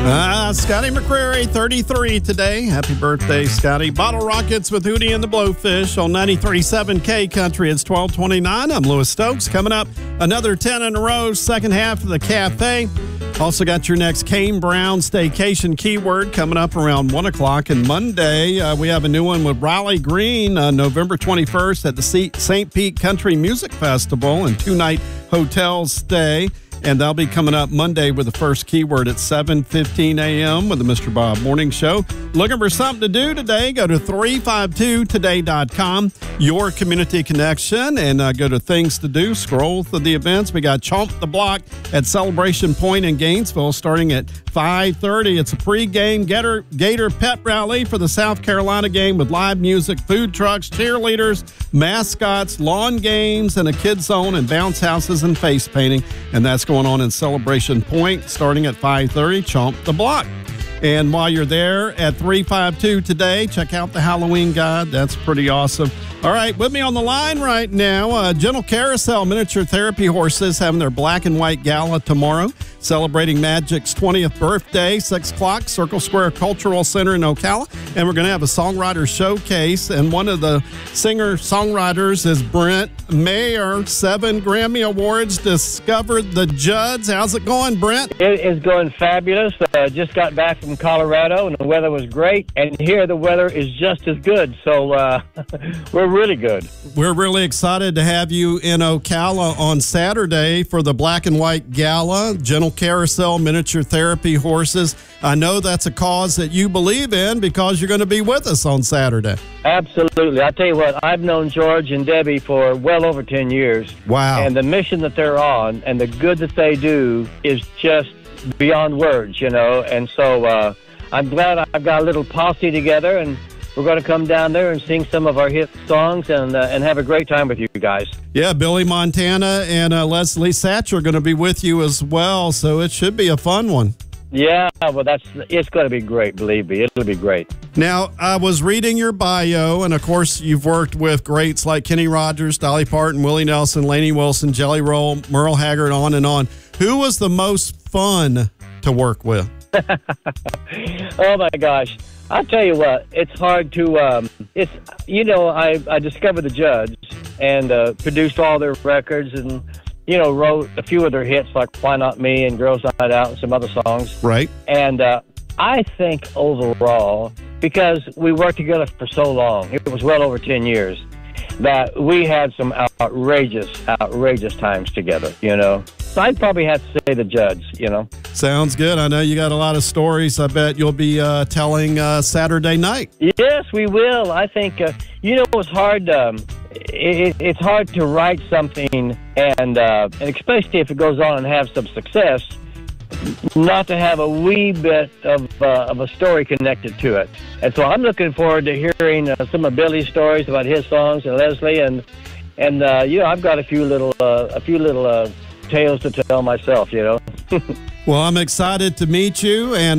Scotty McCreery, 33 today. Happy birthday, Scotty. Bottle Rockets with Hootie and the Blowfish on 93.7 K Country. It's 12:29. I'm Lewis Stokes. Coming up, another 10 in a row, second half of the Cafe. Also got your next Kane Brown Staycation keyword coming up around 1 o'clock. And Monday, we have a new one with Riley Green, November 21st at the St. Pete Country Music Festival and two-night hotel stay. And they'll be coming up Monday with the first keyword at 7:15 a.m. with the Mr. Bob Morning Show. Looking for something to do today? Go to 352today.com, your community connection, and go to things to do. Scroll through the events. We got Chomp the Block at Celebration Point in Gainesville starting at 5:30. It's a pre-game Gator pep rally for the South Carolina game with live music, food trucks, cheerleaders, mascots, lawn games, and a kids zone and bounce houses and face painting. And that's going on in Celebration Point starting at 5:30. Chomp the Block. And while you're there at 352 today, check out the Halloween guide. That's pretty awesome. All right, with me on the line right now, Gentle Carousel Miniature Therapy Horses having their black and white gala tomorrow, celebrating Magic's 20th birthday, 6 o'clock, Circle Square Cultural Center in Ocala. And we're going to have a songwriter showcase. And one of the singer-songwriters is Brent Mayer. 7 Grammy Awards, Discovered the Judds. How's it going, Brent? It is going fabulous. Just got back from Colorado, and the weather was great. And here the weather is just as good. So we're really good. We're really excited to have you in Ocala on Saturday for the Black and White Gala, Gentle Carousel Miniature Therapy Horses. I know that's a cause that you believe in because you're going to be with us on Saturday. Absolutely. I tell you what, I've known George and Debbie for well over 10 years. Wow. And the mission that they're on and the good that they do is just beyond words, you know. And so I'm glad I've got a little posse together, and we're going to come down there and sing some of our hit songs and have a great time with you guys. Yeah, Billy Montana and Leslie Satcher are going to be with you as well, so it should be a fun one. Yeah, well, it's going to be great, believe me. It'll be great. Now, I was reading your bio, and of course, you've worked with greats like Kenny Rogers, Dolly Parton, Willie Nelson, Lainey Wilson, Jelly Roll, Merle Haggard, on and on. Who was the most fun to work with? Oh, my gosh. I'll tell you what, it's hard to, I discovered the Judds and produced all their records and, wrote a few of their hits like Why Not Me and Girls Night Out and some other songs. Right. And I think overall, because we worked together for so long, it was well over 10 years, that we had some outrageous times together, So I'd probably have to say the Judds, Sounds good. I know you got a lot of stories. I bet you'll be telling Saturday night. Yes, we will. I think, it's hard. It's hard to write something and especially if it goes on and have some success, not to have a wee bit of a story connected to it. And so I'm looking forward to hearing some of Billy's stories about his songs and Leslie and I've got a few little tales to tell myself, Well, I'm excited to meet you, and